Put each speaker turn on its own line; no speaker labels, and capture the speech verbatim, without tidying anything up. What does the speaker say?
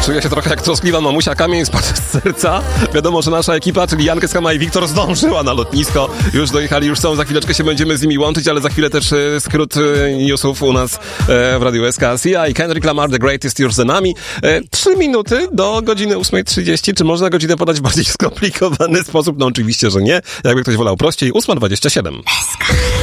Czuję się trochę jak troskliwa mamusia, kamień spadł z serca. Wiadomo, że nasza ekipa, czyli Jankę Skama i Wiktor, zdążyła na lotnisko. Już dojechali, już są, za chwileczkę się będziemy z nimi łączyć, ale za chwilę też e, skrót e, newsów u nas e, w Radiu S K S I Kendrick Lamar, The Greatest już za nami. E, Trzy minuty do godziny ósma trzydzieści. Czy można godzinę podać w bardziej skomplikowany sposób? No oczywiście, że nie. Jakby ktoś wolał prościej, ósma dwadzieścia siedem.